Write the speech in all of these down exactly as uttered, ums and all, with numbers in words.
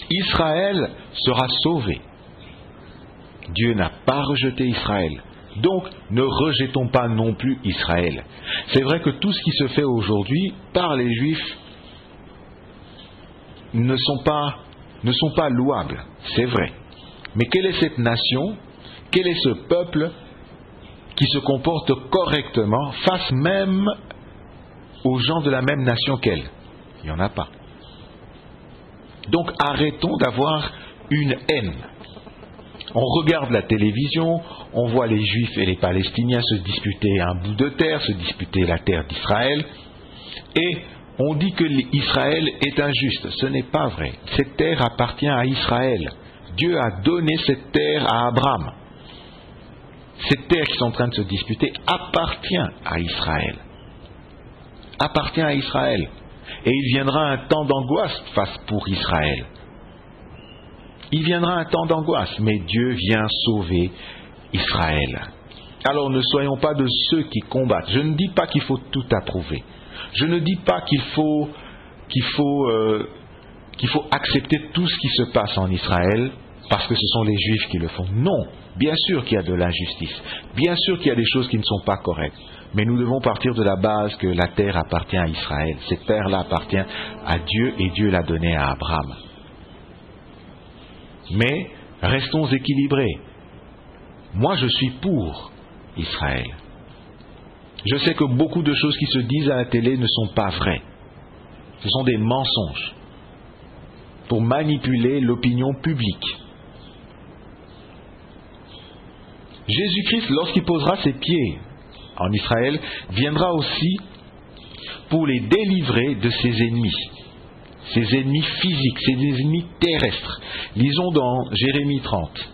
Israël sera sauvé. Dieu n'a pas rejeté Israël. Donc, ne rejetons pas non plus Israël. C'est vrai que tout ce qui se fait aujourd'hui par les Juifs ne sont pas, ne sont pas louables, c'est vrai. Mais quelle est cette nation, quel est ce peuple qui se comporte correctement face même aux gens de la même nation qu'elle? Il n'y en a pas. Donc arrêtons d'avoir une haine. On regarde la télévision, on voit les Juifs et les Palestiniens se disputer un bout de terre, se disputer la terre d'Israël, et on dit que Israël est injuste. Ce n'est pas vrai. Cette terre appartient à Israël. Dieu a donné cette terre à Abraham. Cette terre qui sont en train de se disputer appartient à Israël. Appartient à Israël. Et il viendra un temps d'angoisse face pour Israël. Il viendra un temps d'angoisse, mais Dieu vient sauver Israël. Alors ne soyons pas de ceux qui combattent. Je ne dis pas qu'il faut tout approuver. Je ne dis pas qu'il faut, qu'il faut, euh, qu'il faut accepter tout ce qui se passe en Israël parce que ce sont les Juifs qui le font. Non, bien sûr qu'il y a de l'injustice. Bien sûr qu'il y a des choses qui ne sont pas correctes. Mais nous devons partir de la base que la terre appartient à Israël. Cette terre-là appartient à Dieu et Dieu l'a donnée à Abraham. Mais restons équilibrés. Moi, je suis pour Israël. Je sais que beaucoup de choses qui se disent à la télé ne sont pas vraies. Ce sont des mensonges pour manipuler l'opinion publique. Jésus-Christ, lorsqu'il posera ses pieds en Israël, viendra aussi pour les délivrer de ses ennemis. Ses ennemis physiques, ses ennemis terrestres. Lisons dans Jérémie trente,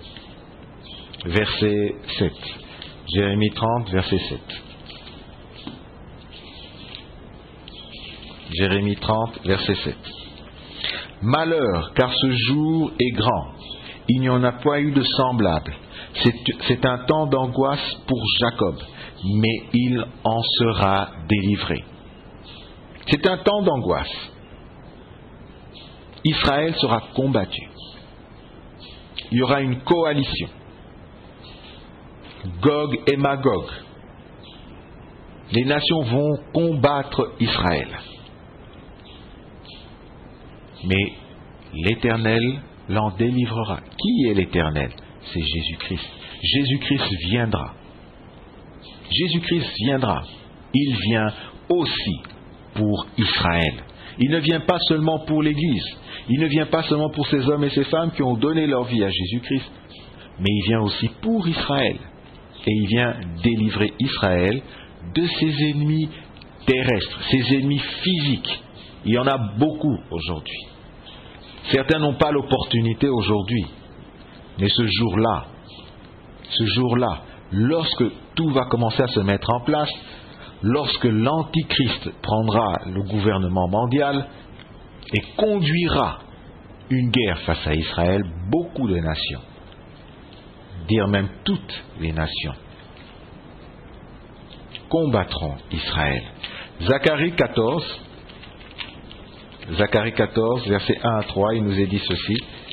verset sept. Jérémie trente, verset sept. Jérémie trente, verset sept. Malheur, car ce jour est grand. Il n'y en a pas eu de semblable. C'est, c'est un temps d'angoisse pour Jacob, mais il en sera délivré. C'est un temps d'angoisse. Israël sera combattu. Il y aura une coalition. Gog et Magog. Les nations vont combattre Israël. Mais l'Éternel l'en délivrera. Qui est l'Éternel? C'est Jésus-Christ. Jésus-Christ viendra. Jésus-Christ viendra. Il vient aussi pour Israël. Il ne vient pas seulement pour l'Église. Il ne vient pas seulement pour ces hommes et ces femmes qui ont donné leur vie à Jésus-Christ. Mais il vient aussi pour Israël. Et il vient délivrer Israël de ses ennemis terrestres, ses ennemis physiques. Il y en a beaucoup aujourd'hui. Certains n'ont pas l'opportunité aujourd'hui. Mais ce jour-là, ce jour-là, lorsque tout va commencer à se mettre en place, lorsque l'Antichrist prendra le gouvernement mondial et conduira une guerre face à Israël, beaucoup de nations, dire même toutes les nations, combattront Israël. Zacharie quatorze, Zacharie quatorze, versets un à trois, il nous est dit ceci.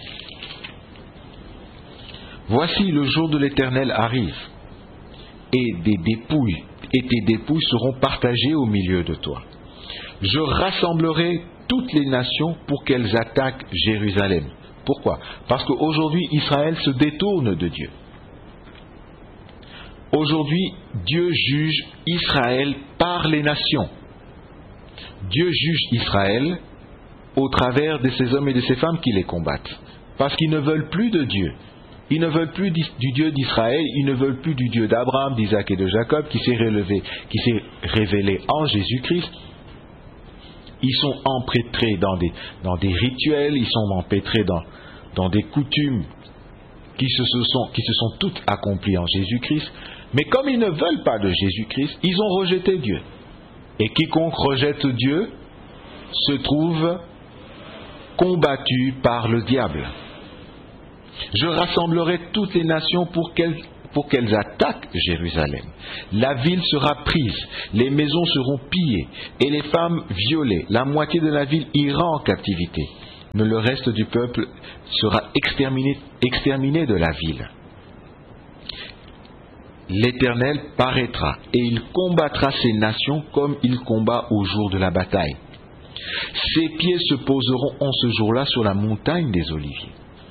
Voici le jour de l'Éternel arrive, et des dépouilles, et tes dépouilles seront partagées au milieu de toi. Je rassemblerai toutes les nations pour qu'elles attaquent Jérusalem. Pourquoi? Parce qu'aujourd'hui, Israël se détourne de Dieu. Aujourd'hui, Dieu juge Israël par les nations. Dieu juge Israël au travers de ces hommes et de ces femmes qui les combattent. Parce qu'ils ne veulent plus de Dieu. Ils ne veulent plus du Dieu d'Israël, ils ne veulent plus du Dieu d'Abraham, d'Isaac et de Jacob, qui s'est révélé, qui s'est révélé en Jésus-Christ. Ils sont empêtrés dans des, dans des rituels, ils sont empêtrés dans, dans des coutumes qui se, sont, qui se sont toutes accomplies en Jésus-Christ. Mais comme ils ne veulent pas de Jésus-Christ, ils ont rejeté Dieu. Et quiconque rejette Dieu se trouve combattu par le diable. Je rassemblerai toutes les nations pour qu'elles, pour qu'elles attaquent Jérusalem. La ville sera prise, les maisons seront pillées, et les femmes violées. La moitié de la ville ira en captivité. mais le reste du peuple sera exterminé, exterminé de la ville. L'Éternel paraîtra et il combattra ces nations comme il combat au jour de la bataille. Ses pieds se poseront en ce jour-là sur la montagne des Oliviers.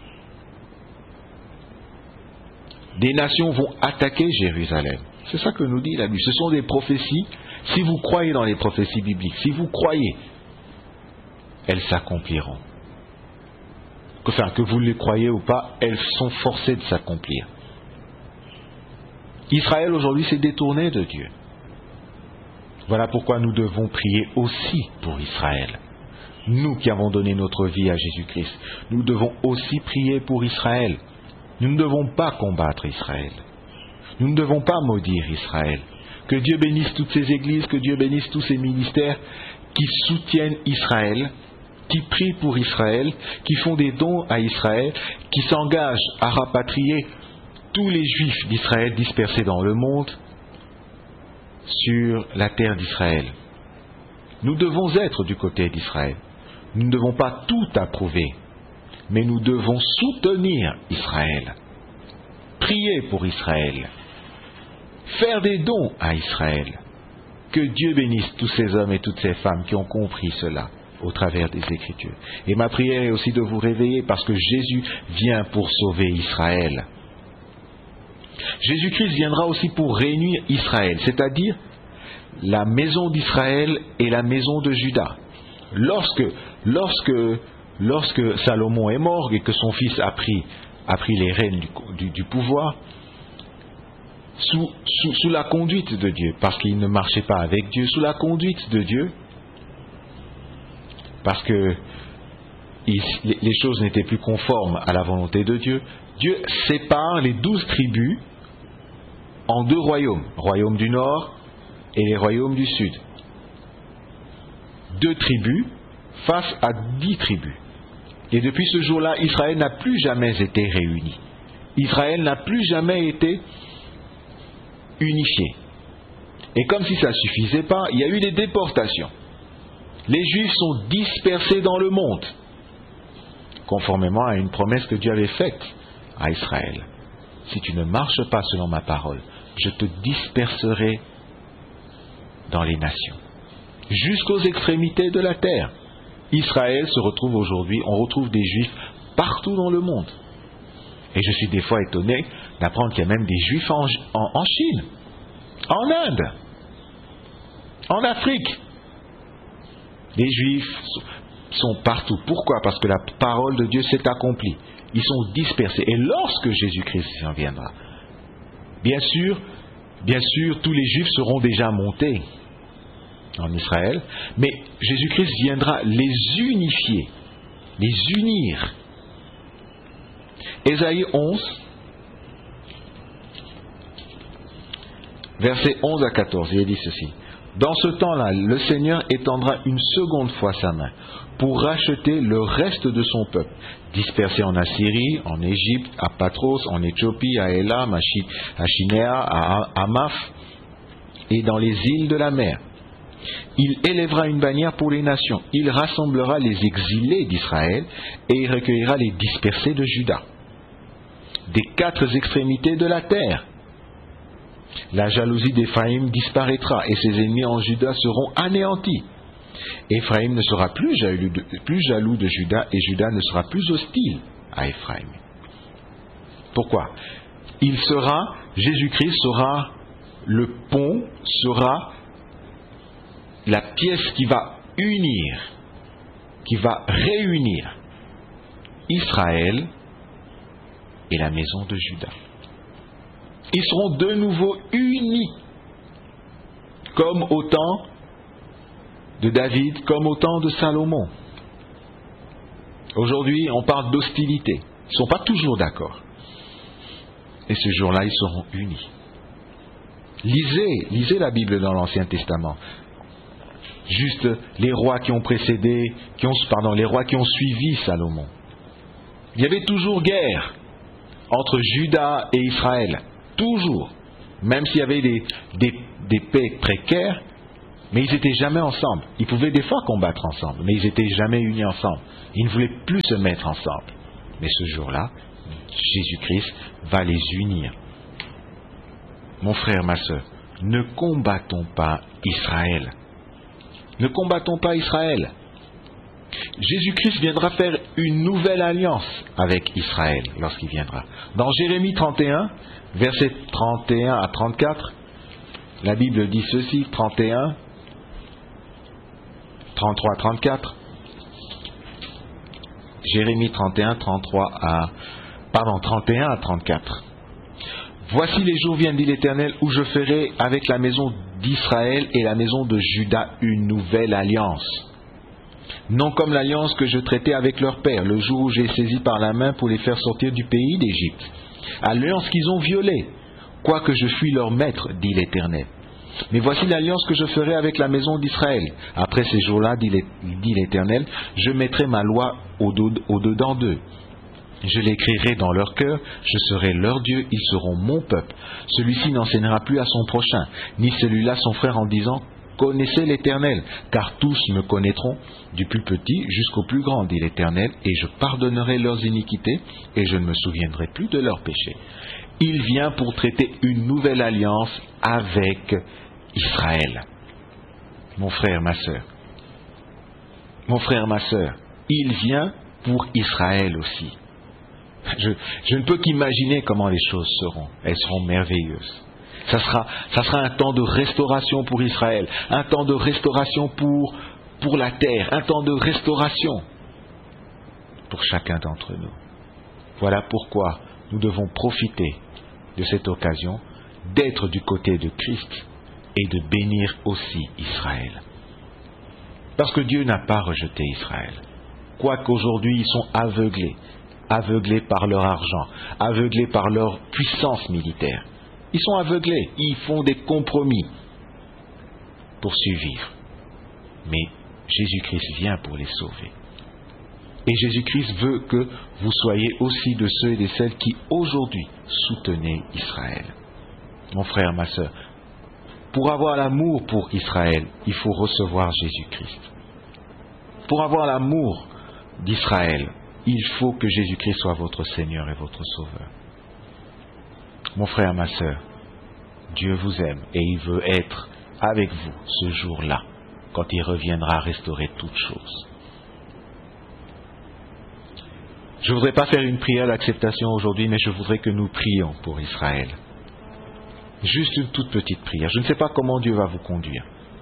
Des nations vont attaquer Jérusalem. C'est ça que nous dit la Bible. Ce sont des prophéties. Si vous croyez dans les prophéties bibliques, si vous croyez, elles s'accompliront. Enfin, que vous les croyez ou pas, elles sont forcées de s'accomplir. Israël aujourd'hui s'est détourné de Dieu. Voilà pourquoi nous devons prier aussi pour Israël. Nous qui avons donné notre vie à Jésus-Christ, nous devons aussi prier pour Israël. Nous ne devons pas combattre Israël. Nous ne devons pas maudire Israël. Que Dieu bénisse toutes ces églises, que Dieu bénisse tous ces ministères qui soutiennent Israël, qui prient pour Israël, qui font des dons à Israël, qui s'engagent à rapatrier tous les Juifs d'Israël dispersés dans le monde sur la terre d'Israël. Nous devons être du côté d'Israël. Nous ne devons pas tout approuver, mais nous devons soutenir Israël, prier pour Israël, faire des dons à Israël. Que Dieu bénisse tous ces hommes et toutes ces femmes qui ont compris cela au travers des Écritures. Et ma prière est aussi de vous réveiller parce que Jésus vient pour sauver Israël. Jésus-Christ viendra aussi pour réunir Israël, c'est-à-dire la maison d'Israël et la maison de Juda. Lorsque, lorsque, lorsque Salomon est mort et que son fils a pris, a pris les rênes du, du, du pouvoir, sous, sous, sous la conduite de Dieu, parce qu'il ne marchait pas avec Dieu, sous la conduite de Dieu, parce que il, les choses n'étaient plus conformes à la volonté de Dieu, Dieu sépare les douze tribus en deux royaumes, royaume du nord et les royaumes du sud. Deux tribus face à dix tribus. Et depuis ce jour-là, Israël n'a plus jamais été réuni. Israël n'a plus jamais été unifié. Et comme si ça ne suffisait pas, il y a eu des déportations. Les Juifs sont dispersés dans le monde, conformément à une promesse que Dieu avait faite à Israël. Si tu ne marches pas selon ma parole, je te disperserai dans les nations, jusqu'aux extrémités de la terre. Israël se retrouve aujourd'hui, on retrouve des Juifs partout dans le monde. Et je suis des fois étonné d'apprendre qu'il y a même des Juifs en, en, en Chine, en Inde, en Afrique. Les Juifs sont partout. Pourquoi? Parce que la parole de Dieu s'est accomplie. Ils sont dispersés. Et lorsque Jésus-Christ viendra, bien sûr, bien sûr, tous les Juifs seront déjà montés en Israël, mais Jésus-Christ viendra les unifier, les unir. Ésaïe onze, versets onze à quatorze, il est dit ceci. Dans ce temps-là, le Seigneur étendra une seconde fois sa main pour racheter le reste de son peuple, dispersé en Assyrie, en Égypte, à Patros, en Éthiopie, à Élam, à Shinéa, à Hamath et dans les îles de la mer. Il élèvera une bannière pour les nations. Il rassemblera les exilés d'Israël et il recueillera les dispersés de Juda, des quatre extrémités de la terre. La jalousie d'Éphraïm disparaîtra et ses ennemis en Juda seront anéantis. Éphraïm ne sera plus jaloux, de, plus jaloux de Juda et Juda ne sera plus hostile à Éphraïm. Pourquoi? Il sera, Jésus-Christ sera le pont, sera la pièce qui va unir, qui va réunir Israël et la maison de Juda. Ils seront de nouveau unis, comme au temps de David, comme au temps de Salomon. Aujourd'hui, on parle d'hostilité. Ils ne sont pas toujours d'accord. Et ce jour-là, ils seront unis. Lisez, lisez la Bible dans l'Ancien Testament. Juste les rois qui ont précédé, qui ont, pardon, les rois qui ont suivi Salomon. Il y avait toujours guerre entre Juda et Israël. Toujours. Même s'il y avait des, des, des paix précaires, Mais ils n'étaient jamais ensemble. Ils pouvaient des fois combattre ensemble, mais ils n'étaient jamais unis ensemble. Ils ne voulaient plus se mettre ensemble. Mais ce jour-là, Jésus-Christ va les unir. Mon frère, ma sœur, ne combattons pas Israël. Ne combattons pas Israël. Jésus-Christ viendra faire une nouvelle alliance avec Israël lorsqu'il viendra. Dans Jérémie trente et un, versets trente et un à trente-quatre, la Bible dit ceci, trente et un, trente-trois à trente-quatre. Jérémie trente et un, trente-trois à, pardon, trente et un à trente-quatre. Voici les jours viennent, dit l'Éternel, où je ferai avec la maison d'Israël et la maison de Juda une nouvelle alliance. Non comme l'alliance que je traitais avec leur père, le jour où j'ai saisi par la main pour les faire sortir du pays d'Égypte. Alliance qu'ils ont violée, quoique je fuis leur maître, dit l'Éternel. Mais voici l'alliance que je ferai avec la maison d'Israël. Après ces jours-là, dit l'Éternel, je mettrai ma loi au-dedans d'eux. Je l'écrirai dans leur cœur, je serai leur Dieu, ils seront mon peuple. Celui-ci n'enseignera plus à son prochain, ni celui-là son frère en disant, connaissez l'Éternel, car tous me connaîtront, du plus petit jusqu'au plus grand, dit l'Éternel, et je pardonnerai leurs iniquités, et je ne me souviendrai plus de leurs péchés. Il vient pour traiter une nouvelle alliance avec Israël. Mon frère, ma sœur, mon frère, ma sœur, il vient pour Israël aussi. Je, je ne peux qu'imaginer comment les choses seront. Elles seront merveilleuses. Ça sera, ça sera un temps de restauration pour Israël, un temps de restauration pour, pour la terre, un temps de restauration pour chacun d'entre nous. Voilà pourquoi nous devons profiter de cette occasion d'être du côté de Christ et de bénir aussi Israël. Parce que Dieu n'a pas rejeté Israël. Quoiqu'aujourd'hui ils sont aveuglés, aveuglés par leur argent, aveuglés par leur puissance militaire. Ils sont aveuglés, ils font des compromis pour survivre. Mais Jésus-Christ vient pour les sauver. Et Jésus-Christ veut que vous soyez aussi de ceux et de celles qui aujourd'hui soutenez Israël. Mon frère, ma sœur, pour avoir l'amour pour Israël, il faut recevoir Jésus-Christ. Pour avoir l'amour d'Israël, il faut que Jésus-Christ soit votre Seigneur et votre Sauveur. Mon frère, ma sœur, Dieu vous aime et il veut être avec vous ce jour-là, quand il reviendra restaurer toutes choses. Je ne voudrais pas faire une prière d'acceptation aujourd'hui, mais je voudrais que nous prions pour Israël. Juste une toute petite prière. Je ne sais pas comment Dieu va vous conduire.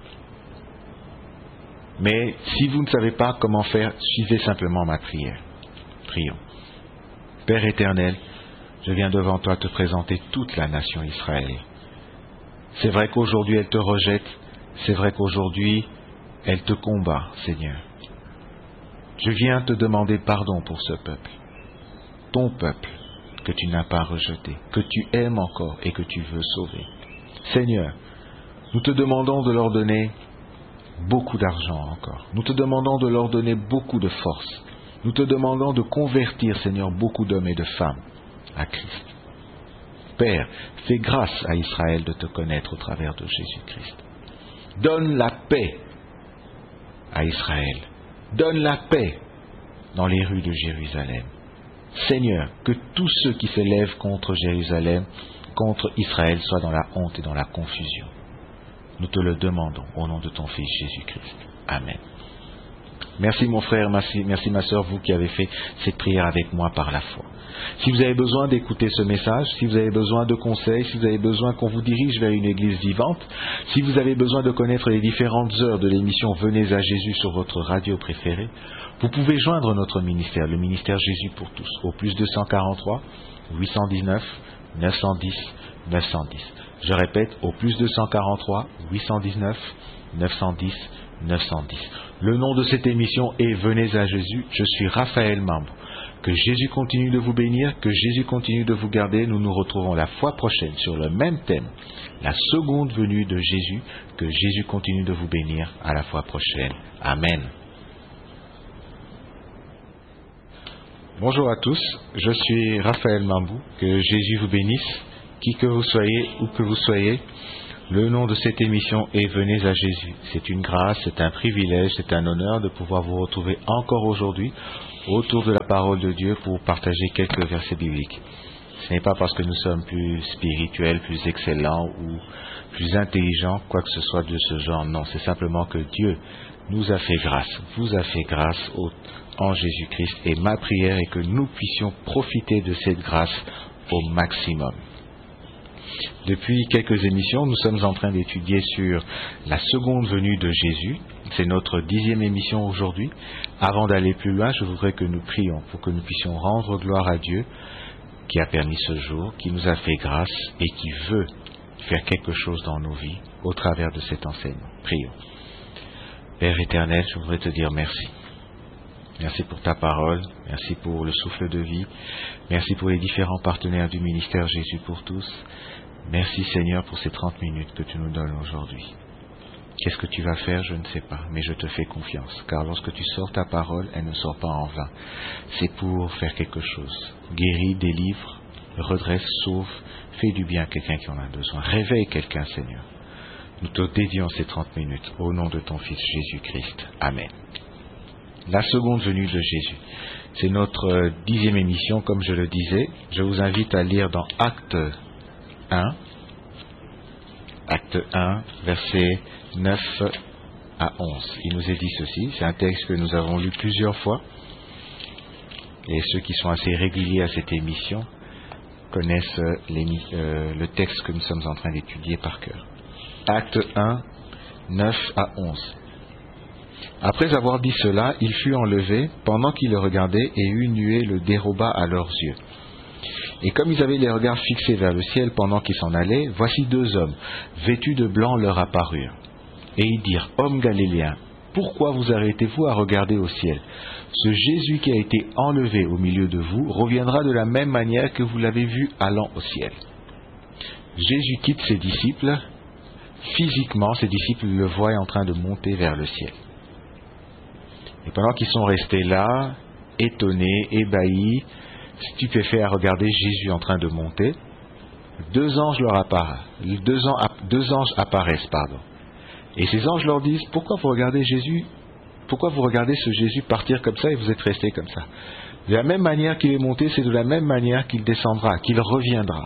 Mais si vous ne savez pas comment faire, suivez simplement ma prière. Prions. Père éternel, je viens devant toi te présenter toute la nation Israël. C'est vrai qu'aujourd'hui elle te rejette, c'est vrai qu'aujourd'hui elle te combat, Seigneur. Je viens te demander pardon pour ce peuple, ton peuple que tu n'as pas rejeté, que tu aimes encore et que tu veux sauver. Seigneur, nous te demandons de leur donner beaucoup d'argent encore. Nous te demandons de leur donner beaucoup de force. Nous te demandons de convertir, Seigneur, beaucoup d'hommes et de femmes à Christ. Père, fais grâce à Israël de te connaître au travers de Jésus-Christ. Donne la paix à Israël. Donne la paix dans les rues de Jérusalem. Seigneur, que tous ceux qui s'élèvent contre Jérusalem, contre Israël, soient dans la honte et dans la confusion. Nous te le demandons au nom de ton Fils Jésus-Christ. Amen. Merci mon frère, merci, merci ma sœur, vous qui avez fait cette prière avec moi par la foi. Si vous avez besoin d'écouter ce message, si vous avez besoin de conseils, si vous avez besoin qu'on vous dirige vers une église vivante, si vous avez besoin de connaître les différentes heures de l'émission Venez à Jésus sur votre radio préférée, vous pouvez joindre notre ministère, le ministère Jésus pour tous, au plus deux cent quarante-trois, huit cent dix-neuf, neuf cent dix, neuf cent dix. Je répète, au plus deux cent quarante-trois, huit cent dix-neuf, neuf cent dix, neuf cent dix. Le nom de cette émission est Venez à Jésus. Je suis Raphaël Mambo. Que Jésus continue de vous bénir, que Jésus continue de vous garder. Nous nous retrouvons la fois prochaine sur le même thème, la seconde venue de Jésus. Que Jésus continue de vous bénir. À la fois prochaine. Amen. Bonjour à tous, je suis Raphaël Mambou. Que Jésus vous bénisse, qui que vous soyez, où que vous soyez. Le nom de cette émission est Venez à Jésus. C'est une grâce, c'est un privilège, c'est un honneur de pouvoir vous retrouver encore aujourd'hui autour de la parole de Dieu pour partager quelques versets bibliques. Ce n'est pas parce que nous sommes plus spirituels, plus excellents ou plus intelligents, quoi que ce soit de ce genre. Non, c'est simplement que Dieu nous a fait grâce, vous a fait grâce au, en Jésus-Christ. Et ma prière est que nous puissions profiter de cette grâce au maximum. Depuis quelques émissions, nous sommes en train d'étudier sur la seconde venue de Jésus. C'est notre dixième émission aujourd'hui. Avant d'aller plus loin, je voudrais que nous prions pour que nous puissions rendre gloire à Dieu qui a permis ce jour, qui nous a fait grâce et qui veut faire quelque chose dans nos vies au travers de cet enseignement. Prions. Père éternel, je voudrais te dire merci. Merci pour ta parole, merci pour le souffle de vie, merci pour les différents partenaires du ministère Jésus pour tous. Merci Seigneur pour ces trente minutes que tu nous donnes aujourd'hui. Qu'est-ce que tu vas faire, je ne sais pas, mais je te fais confiance, car lorsque tu sors ta parole, elle ne sort pas en vain. C'est pour faire quelque chose. Guéris, délivre, redresse, sauve, fais du bien à quelqu'un qui en a besoin. Réveille quelqu'un, Seigneur. Nous te dédions ces trente minutes au nom de ton Fils Jésus-Christ. Amen. La seconde venue de Jésus. C'est notre dixième émission, comme je le disais. Je vous invite à lire dans Acte un, Acte un, versets neuf à onze. Il nous est dit ceci, c'est un texte que nous avons lu plusieurs fois, et ceux qui sont assez réguliers à cette émission connaissent euh, le texte que nous sommes en train d'étudier par cœur. Acte un, neuf à onze. Après avoir dit cela, il fut enlevé pendant qu'ils le regardaient, et une nuée le déroba à leurs yeux. Et comme ils avaient les regards fixés vers le ciel pendant qu'ils s'en allaient, voici deux hommes, vêtus de blanc, leur apparurent. Et ils dirent, « Hommes galiléens, pourquoi vous arrêtez-vous à regarder au ciel? Ce Jésus qui a été enlevé au milieu de vous reviendra de la même manière que vous l'avez vu allant au ciel. » Jésus quitte ses disciples. Physiquement, ses disciples le voient en train de monter vers le ciel. Et pendant qu'ils sont restés là, étonnés, ébahis, stupéfaits à regarder Jésus en train de monter, deux anges leur apparaissent, deux, deux anges apparaissent, pardon. Et ces anges leur disent, pourquoi vous regardez Jésus, pourquoi vous regardez ce Jésus partir comme ça et vous êtes restés comme ça? De la même manière qu'il est monté, c'est de la même manière qu'il descendra, qu'il reviendra.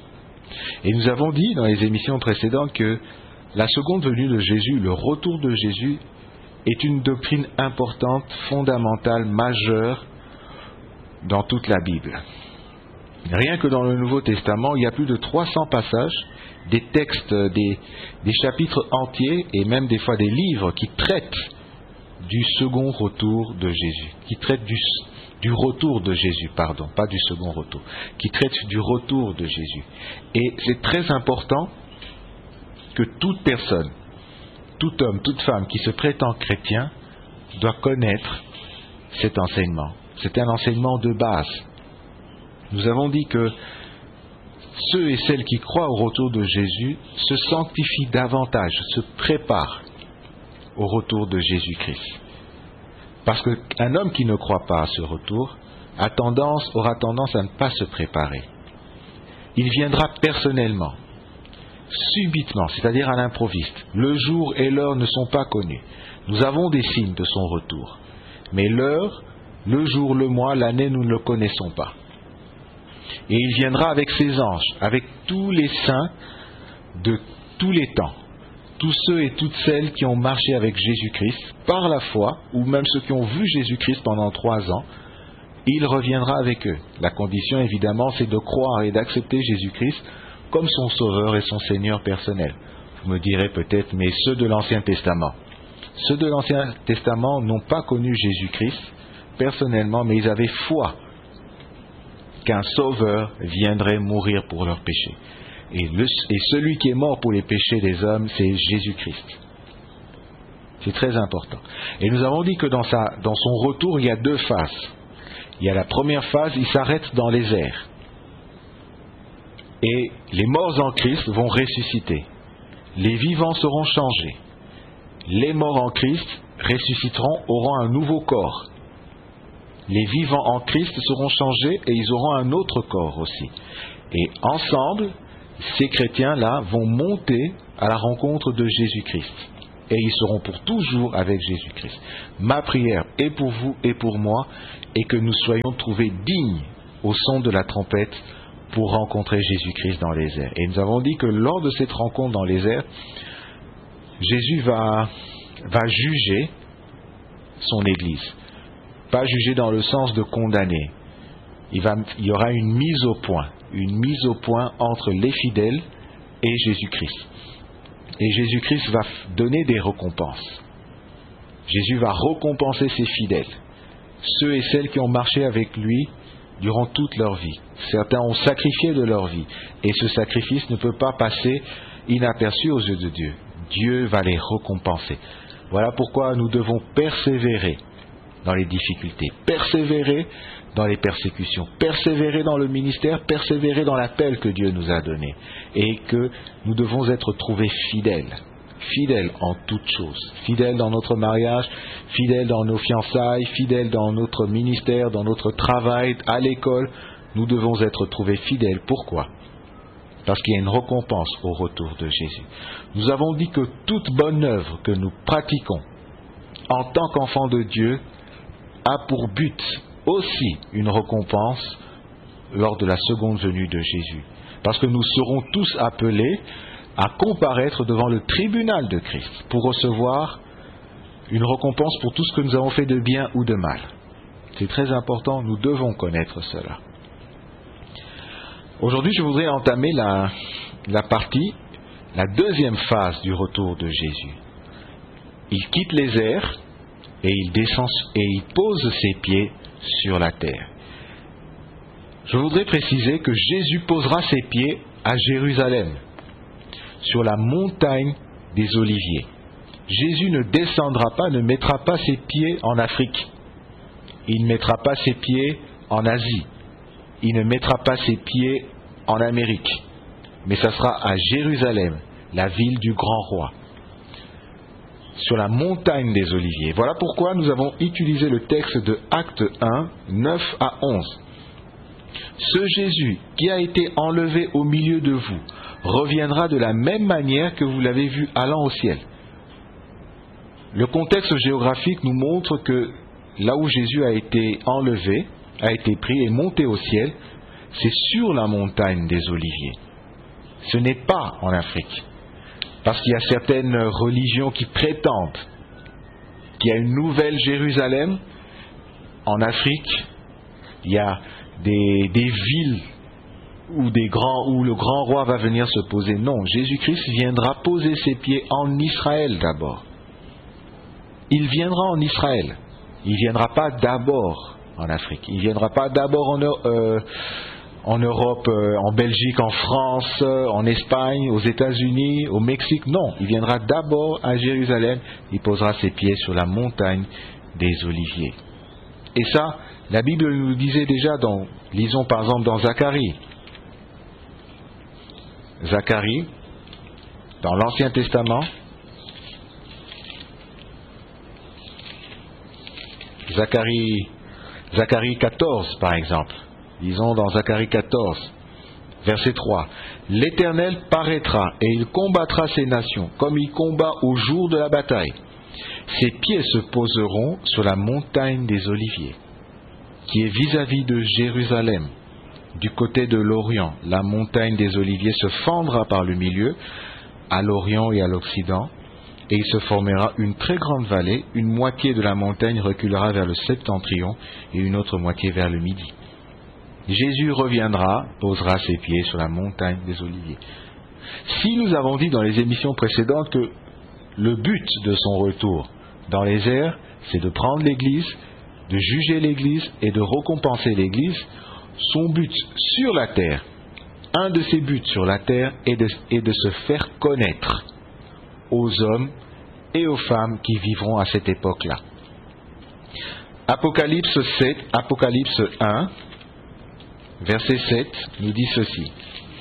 Et nous avons dit dans les émissions précédentes que la seconde venue de Jésus, le retour de Jésus, est une doctrine importante, fondamentale, majeure dans toute la Bible. Rien que dans le Nouveau Testament, il y a plus de trois cents passages, des textes, des, des chapitres entiers et même des fois des livres qui traitent du second retour de Jésus, qui traitent du, du retour de Jésus, pardon, pas du second retour, qui traitent du retour de Jésus. Et c'est très important que toute personne, tout homme, toute femme qui se prétend chrétien doit connaître cet enseignement. C'est un enseignement de base. Nous avons dit que ceux et celles qui croient au retour de Jésus se sanctifient davantage, se préparent au retour de Jésus-Christ. Parce qu'un homme qui ne croit pas à ce retour a tendance, aura tendance à ne pas se préparer. Il viendra personnellement, subitement, c'est-à-dire à l'improviste. Le jour et l'heure ne sont pas connus. Nous avons des signes de son retour. Mais l'heure, le jour, le mois, l'année, nous ne le connaissons pas. Et il viendra avec ses anges, avec tous les saints de tous les temps. Tous ceux et toutes celles qui ont marché avec Jésus-Christ par la foi, ou même ceux qui ont vu Jésus-Christ pendant trois ans, il reviendra avec eux. La condition, évidemment, c'est de croire et d'accepter Jésus-Christ comme son Sauveur et son Seigneur personnel. Vous me direz peut-être, mais ceux de l'Ancien Testament. Ceux de l'Ancien Testament n'ont pas connu Jésus-Christ personnellement, mais ils avaient foi qu'un Sauveur viendrait mourir pour leurs péchés. Et, le, et celui qui est mort pour les péchés des hommes, c'est Jésus-Christ. C'est très important. Et nous avons dit que dans, sa, dans son retour, il y a deux phases. Il y a la première phase, il s'arrête dans les airs. Et les morts en Christ vont ressusciter. Les vivants seront changés. Les morts en Christ ressusciteront, auront un nouveau corps. Les vivants en Christ seront changés et ils auront un autre corps aussi. Et ensemble, ces chrétiens-là vont monter à la rencontre de Jésus-Christ. Et ils seront pour toujours avec Jésus-Christ. Ma prière est pour vous et pour moi, et que nous soyons trouvés dignes au son de la trompette pour rencontrer Jésus-Christ dans les airs. Et nous avons dit que lors de cette rencontre dans les airs, Jésus va, va juger son Église. Pas juger dans le sens de condamner. Il, va, il y aura une mise au point, une mise au point entre les fidèles et Jésus-Christ. Et Jésus-Christ va donner des récompenses. Jésus va récompenser ses fidèles, ceux et celles qui ont marché avec lui durant toute leur vie. Certains ont sacrifié de leur vie, et ce sacrifice ne peut pas passer inaperçu aux yeux de Dieu. Dieu va les récompenser. Voilà pourquoi nous devons persévérer dans les difficultés, persévérer dans les persécutions, persévérer dans le ministère, persévérer dans l'appel que Dieu nous a donné, et que nous devons être trouvés fidèles, fidèles en toutes choses, fidèles dans notre mariage, fidèles dans nos fiançailles, fidèles dans notre ministère, dans notre travail, à l'école. Nous devons être trouvés fidèles. Pourquoi ? Parce qu'il y a une récompense au retour de Jésus. Nous avons dit que toute bonne œuvre que nous pratiquons en tant qu'enfants de Dieu a pour but aussi une récompense lors de la seconde venue de Jésus. Parce que nous serons tous appelés à comparaître devant le tribunal de Christ pour recevoir une récompense pour tout ce que nous avons fait de bien ou de mal. C'est très important, nous devons connaître cela. Aujourd'hui, je voudrais entamer la, la partie, la deuxième phase du retour de Jésus. Il quitte les airs et il descend et il pose ses pieds sur la terre. Je voudrais préciser que Jésus posera ses pieds à Jérusalem, sur la montagne des Oliviers. Jésus ne descendra pas, ne mettra pas ses pieds en Afrique. Il ne mettra pas ses pieds en Asie. Il ne mettra pas ses pieds en Amérique. Mais ça sera à Jérusalem, la ville du grand roi, sur la montagne des Oliviers. Voilà pourquoi nous avons utilisé le texte de Actes un, neuf à onze. Ce Jésus qui a été enlevé au milieu de vous reviendra de la même manière que vous l'avez vu allant au ciel. Le contexte géographique nous montre que là où Jésus a été enlevé, a été pris et monté au ciel, c'est sur la montagne des Oliviers. Ce n'est pas en Afrique. Parce qu'il y a certaines religions qui prétendent qu'il y a une nouvelle Jérusalem en Afrique. Il y a des, des villes où, des grands, où le grand roi va venir se poser. Non, Jésus-Christ viendra poser ses pieds en Israël d'abord. Il viendra en Israël. Il ne viendra pas d'abord en Afrique. Il ne viendra pas d'abord en, euh, en Europe, euh, en Belgique, en France, euh, en Espagne, aux États-Unis, au Mexique. Non, il viendra d'abord à Jérusalem. Il posera ses pieds sur la montagne des Oliviers. Et ça, la Bible nous disait déjà, dans, lisons par exemple dans Zacharie. Zacharie, dans l'Ancien Testament, Zacharie, Zacharie quatorze par exemple. Lisons dans Zacharie quatorze, verset trois. L'Éternel paraîtra et il combattra ces nations comme il combat au jour de la bataille. Ses pieds se poseront sur la montagne des Oliviers, qui est vis-à-vis de Jérusalem. Du côté de l'Orient, la montagne des Oliviers se fendra par le milieu, à l'Orient et à l'Occident, et il se formera une très grande vallée. Une moitié de la montagne reculera vers le septentrion et une autre moitié vers le midi. Jésus reviendra, posera ses pieds sur la montagne des Oliviers. Si nous avons dit dans les émissions précédentes que le but de son retour dans les airs, c'est de prendre l'Église, de juger l'Église et de récompenser l'Église, son but sur la terre, un de ses buts sur la terre est de, est de se faire connaître aux hommes et aux femmes qui vivront à cette époque-là. Apocalypse sept, Apocalypse un, verset sept, nous dit ceci.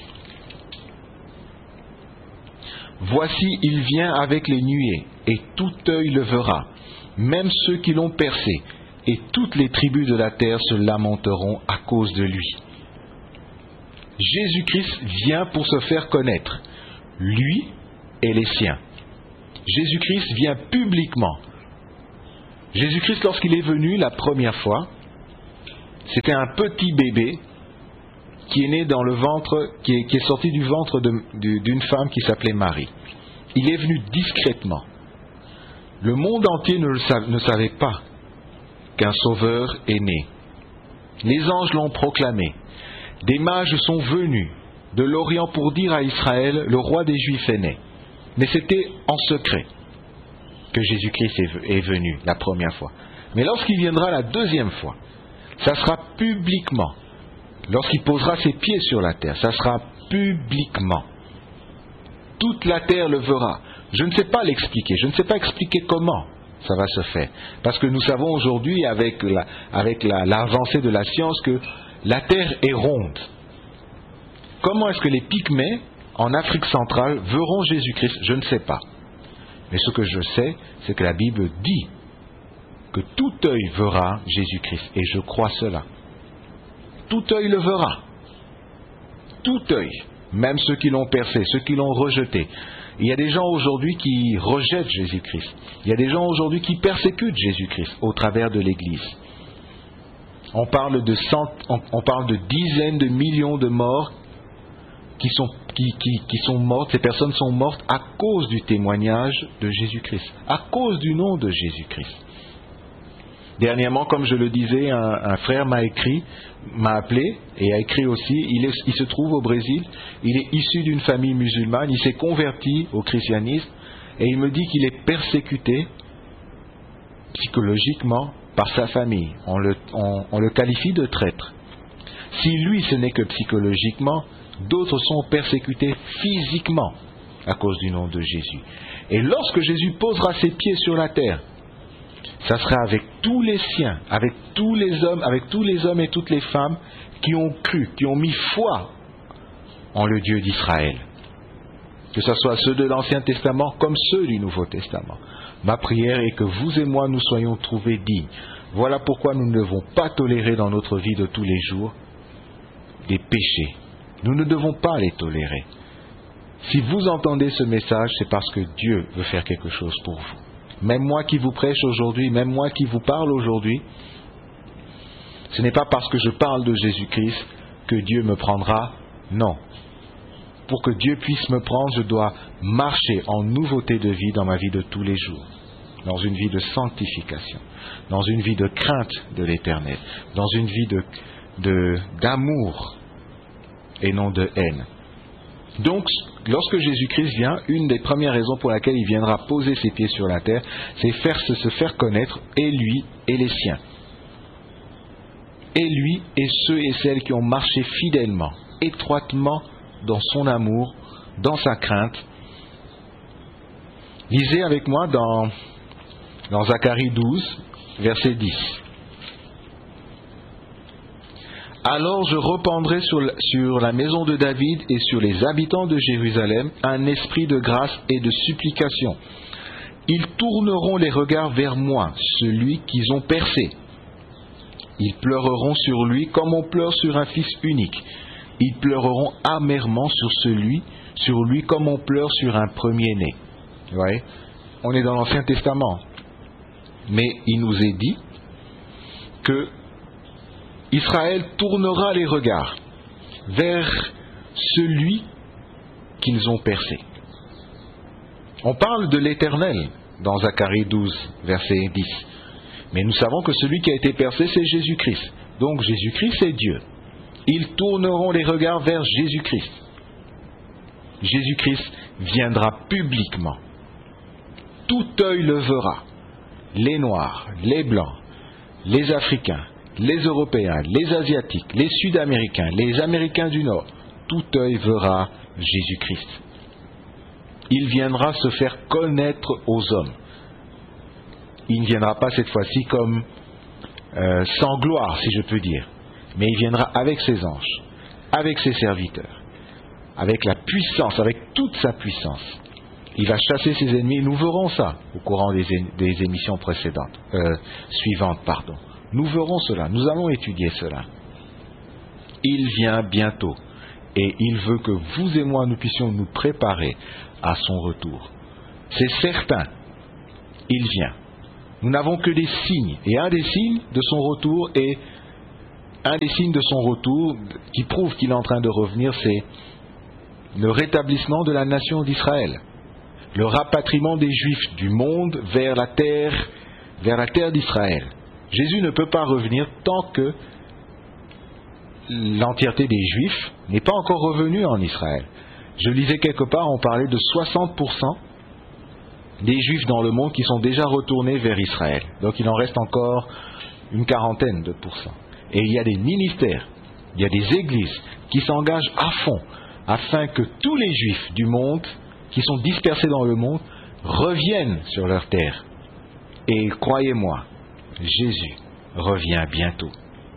Voici, il vient avec les nuées, et tout œil le verra, même ceux qui l'ont percé, et toutes les tribus de la terre se lamenteront à cause de lui. Jésus-Christ vient pour se faire connaître, lui et les siens. Jésus-Christ vient publiquement. Jésus-Christ, lorsqu'il est venu la première fois, c'était un petit bébé qui est né dans le ventre, qui est, qui est sorti du ventre de, de, d'une femme qui s'appelait Marie. Il est venu discrètement. Le monde entier ne, le savait, ne savait pas qu'un sauveur est né. Les anges l'ont proclamé. Des mages sont venus de l'Orient pour dire à Israël, le roi des Juifs est né. Mais c'était en secret que Jésus-Christ est venu la première fois. Mais lorsqu'il viendra la deuxième fois, ça sera publiquement. Lorsqu'il posera ses pieds sur la terre, ça sera publiquement. Toute la terre le verra. Je ne sais pas l'expliquer, je ne sais pas expliquer comment ça va se faire. Parce que nous savons aujourd'hui, avec, la, avec la, l'avancée de la science, que la terre est ronde. Comment est-ce que les Pygmées, en Afrique centrale, verront Jésus-Christ? Je ne sais pas. Mais ce que je sais, c'est que la Bible dit que tout œil verra Jésus-Christ. Et je crois cela. Tout œil le verra. Tout œil. Même ceux qui l'ont percé, ceux qui l'ont rejeté. Il y a des gens aujourd'hui qui rejettent Jésus-Christ. Il y a des gens aujourd'hui qui persécutent Jésus-Christ au travers de l'Église. On parle de cent, on, on parle de dizaines de millions de morts qui sont, qui, qui, qui sont mortes. Ces personnes sont mortes à cause du témoignage de Jésus-Christ, à cause du nom de Jésus-Christ. Dernièrement, comme je le disais, un, un frère m'a écrit, m'a appelé et a écrit aussi. Il, est, il se trouve au Brésil. Il est issu d'une famille musulmane. Il s'est converti au christianisme et il me dit qu'il est persécuté psychologiquement par sa famille. On le, on, on le qualifie de traître. Si lui, ce n'est que psychologiquement, d'autres sont persécutés physiquement à cause du nom de Jésus. Et lorsque Jésus posera ses pieds sur la terre, ça sera avec tous les siens, avec tous les hommes, avec tous les hommes et toutes les femmes qui ont cru, qui ont mis foi en le Dieu d'Israël. Que ce soit ceux de l'Ancien Testament comme ceux du Nouveau Testament. Ma prière est que vous et moi nous soyons trouvés dignes. Voilà pourquoi nous ne devons pas tolérer dans notre vie de tous les jours des péchés. Nous ne devons pas les tolérer. Si vous entendez ce message, c'est parce que Dieu veut faire quelque chose pour vous. Même moi qui vous prêche aujourd'hui, même moi qui vous parle aujourd'hui, ce n'est pas parce que je parle de Jésus-Christ que Dieu me prendra. Non. Pour que Dieu puisse me prendre, je dois marcher en nouveauté de vie dans ma vie de tous les jours. Dans une vie de sanctification. Dans une vie de crainte de l'Éternel. Dans une vie de, de, d'amour et non de haine. Donc, lorsque Jésus-Christ vient, une des premières raisons pour laquelle il viendra poser ses pieds sur la terre, c'est faire, se faire connaître, et lui et les siens. Et lui et ceux et celles qui ont marché fidèlement, étroitement dans son amour, dans sa crainte. Lisez avec moi dans, dans Zacharie douze, verset dix. Alors je répandrai sur la, sur la maison de David et sur les habitants de Jérusalem un esprit de grâce et de supplication. Ils tourneront les regards vers moi, celui qu'ils ont percé. Ils pleureront sur lui comme on pleure sur un fils unique. Ils pleureront amèrement sur celui, sur lui comme on pleure sur un premier-né. Vous voyez ? On est dans l'Ancien Testament. Mais il nous est dit que Israël tournera les regards vers celui qu'ils ont percé. On parle de l'Éternel dans Zacharie douze, verset dix. Mais nous savons que celui qui a été percé, c'est Jésus-Christ. Donc Jésus-Christ, c'est Dieu. Ils tourneront les regards vers Jésus-Christ. Jésus-Christ viendra publiquement. Tout œil le verra. Les Noirs, les Blancs, les Africains, les Européens, les Asiatiques, les Sud-Américains, les Américains du Nord, tout œil verra Jésus-Christ. Il viendra se faire connaître aux hommes. Il ne viendra pas cette fois-ci comme euh, sans gloire, si je peux dire, mais il viendra avec ses anges, avec ses serviteurs, avec la puissance, avec toute sa puissance. Il va chasser ses ennemis. Nous verrons ça au courant des, des émissions précédentes, euh, suivantes, pardon. Nous verrons cela, nous allons étudier cela. Il vient bientôt. et il veut que vous et moi nous puissions nous préparer à son retour. C'est certain, il vient. Nous n'avons que des signes, et un des signes de son retour est un des signes de son retour qui prouve qu'il est en train de revenir, c'est le rétablissement de la nation d'Israël, le rapatriement des Juifs du monde vers la terre, vers la terre d'Israël. Jésus ne peut pas revenir tant que l'entièreté des Juifs n'est pas encore revenue en Israël. Je lisais quelque part, on parlait de soixante pour cent des Juifs dans le monde qui sont déjà retournés vers Israël. Donc il en reste encore une quarantaine de pourcents. Et il y a des ministères, il y a des églises qui s'engagent à fond afin que tous les Juifs du monde qui sont dispersés dans le monde reviennent sur leur terre. Et croyez-moi, Jésus revient bientôt.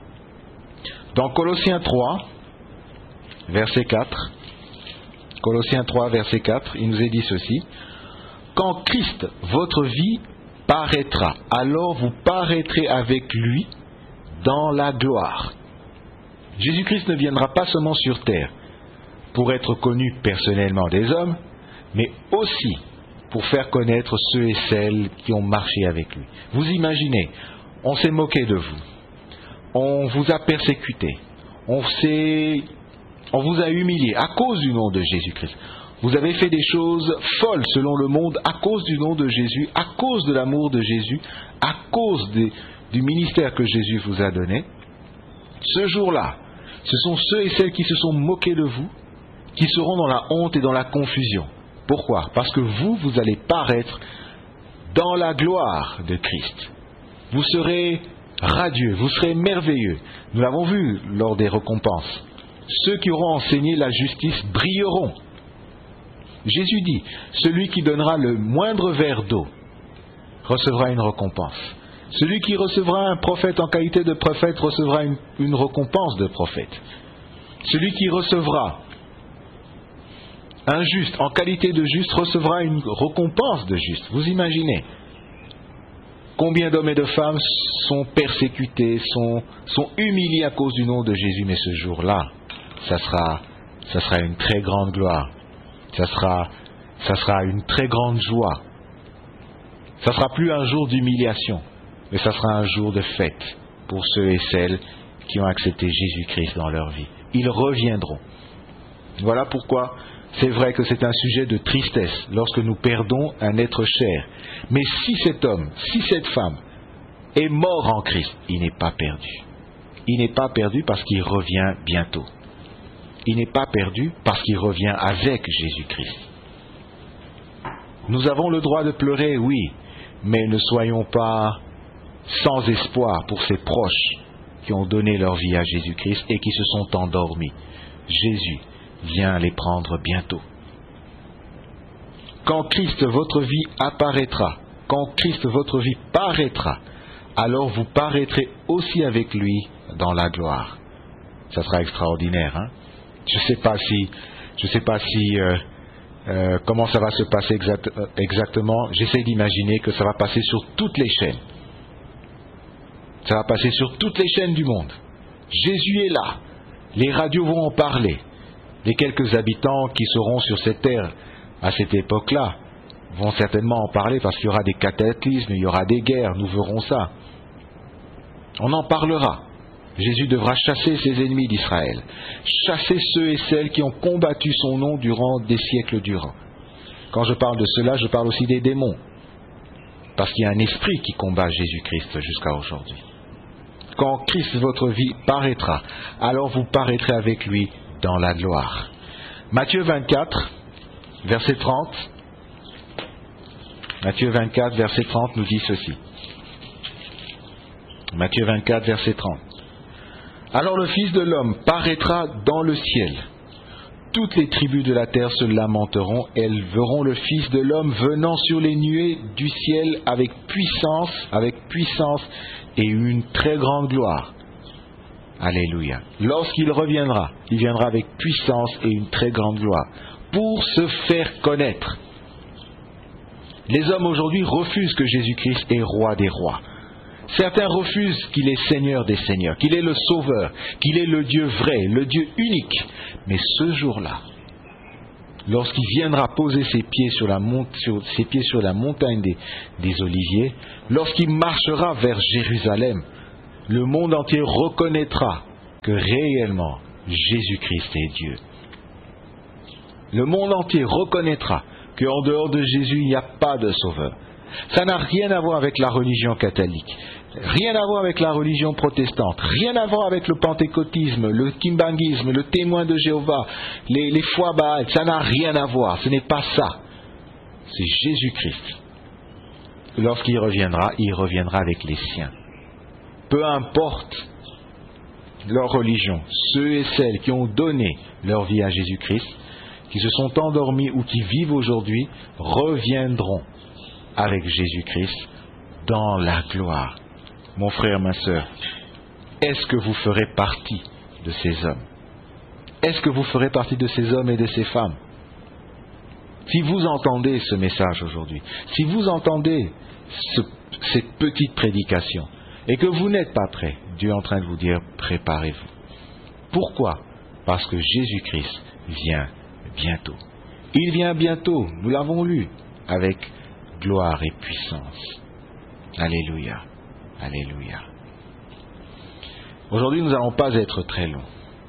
Dans Colossiens trois, verset quatre, Colossiens trois, verset quatre, il nous est dit ceci: quand Christ, votre vie, paraîtra, alors vous paraîtrez avec lui dans la gloire. Jésus-Christ ne viendra pas seulement sur terre pour être connu personnellement des hommes, mais aussi pour faire connaître ceux et celles qui ont marché avec lui. Vous imaginez, on s'est moqué de vous, on vous a persécuté, on, s'est, on vous a humilié à cause du nom de Jésus-Christ. Vous avez fait des choses folles selon le monde à cause du nom de Jésus, à cause de l'amour de Jésus, à cause des, du ministère que Jésus vous a donné. Ce jour-là, ce sont ceux et celles qui se sont moqués de vous qui seront dans la honte et dans la confusion. Pourquoi? Parce que vous, vous allez paraître dans la gloire de Christ. Vous serez radieux, vous serez merveilleux. Nous l'avons vu lors des récompenses. Ceux qui auront enseigné la justice brilleront. Jésus dit, celui qui donnera le moindre verre d'eau recevra une récompense. Celui qui recevra un prophète en qualité de prophète recevra une, une récompense de prophète. Celui qui recevra un juste en qualité de juste recevra une récompense de juste. Vous imaginez combien d'hommes et de femmes sont persécutés, sont, sont humiliés à cause du nom de Jésus, mais ce jour-là, ça sera, ça sera une très grande gloire. Ça sera, ça sera une très grande joie. Ça sera plus un jour d'humiliation, mais ça sera un jour de fête pour ceux et celles qui ont accepté Jésus-Christ dans leur vie. Ils reviendront. Voilà pourquoi c'est vrai que c'est un sujet de tristesse lorsque nous perdons un être cher. Mais si cet homme, si cette femme est mort en Christ, il n'est pas perdu. Il n'est pas perdu parce qu'il revient bientôt. Il n'est pas perdu parce qu'il revient avec Jésus-Christ. Nous avons le droit de pleurer, oui, mais ne soyons pas sans espoir pour ces proches qui ont donné leur vie à Jésus-Christ et qui se sont endormis. Jésus vient les prendre bientôt. Quand Christ, votre vie, apparaîtra, quand Christ, votre vie, paraîtra, alors vous paraîtrez aussi avec lui dans la gloire. Ça sera extraordinaire, hein? Je ne sais pas si, je sais pas si, euh, euh, comment ça va se passer exact, euh, exactement. J'essaie d'imaginer que ça va passer sur toutes les chaînes. Ça va passer sur toutes les chaînes du monde. Jésus est là. Les radios vont en parler. Les quelques habitants qui seront sur cette terre à cette époque-là vont certainement en parler parce qu'il y aura des cataclysmes, il y aura des guerres, nous verrons ça. On en parlera. Jésus devra chasser ses ennemis d'Israël, chasser ceux et celles qui ont combattu son nom durant des siècles durant. Quand je parle de cela, je parle aussi des démons, parce qu'il y a un esprit qui combat Jésus-Christ jusqu'à aujourd'hui. Quand Christ, votre vie, paraîtra, alors vous paraîtrez avec lui dans la gloire. Matthieu vingt-quatre, verset trente. Matthieu vingt-quatre, verset trente nous dit ceci. Matthieu vingt-quatre, verset trente. Alors le Fils de l'homme paraîtra dans le ciel. Toutes les tribus de la terre se lamenteront, elles verront le Fils de l'homme venant sur les nuées du ciel avec puissance, avec puissance et une très grande gloire. Alléluia. Lorsqu'il reviendra, il viendra avec puissance et une très grande gloire pour se faire connaître. Les hommes aujourd'hui refusent que Jésus-Christ est roi des rois. Certains refusent qu'il est Seigneur des Seigneurs, qu'il est le Sauveur, qu'il est le Dieu vrai, le Dieu unique. Mais ce jour-là, lorsqu'il viendra poser ses pieds sur la, mont- sur, ses pieds sur la montagne des, des Oliviers, lorsqu'il marchera vers Jérusalem, le monde entier reconnaîtra que réellement Jésus-Christ est Dieu. Le monde entier reconnaîtra qu'en dehors de Jésus, il n'y a pas de sauveur. Ça n'a rien à voir avec la religion catholique, rien à voir avec la religion protestante, rien à voir avec le pentecôtisme, le kimbanguisme, le témoin de Jéhovah, les, les foi Baal, ça n'a rien à voir, ce n'est pas ça. C'est Jésus-Christ. Lorsqu'il reviendra, il reviendra avec les siens. Peu importe leur religion, ceux et celles qui ont donné leur vie à Jésus-Christ, qui se sont endormis ou qui vivent aujourd'hui, reviendront avec Jésus-Christ dans la gloire. Mon frère, ma sœur, est-ce que vous ferez partie de ces hommes? Est-ce que vous ferez partie de ces hommes et de ces femmes? Si vous entendez ce message aujourd'hui, si vous entendez ce, cette petite prédication, et que vous n'êtes pas prêt, Dieu est en train de vous dire, préparez-vous. Pourquoi? Parce que Jésus-Christ vient bientôt. Il vient bientôt, nous l'avons lu, avec gloire et puissance. Alléluia, alléluia. Aujourd'hui, nous n'allons pas être très longs.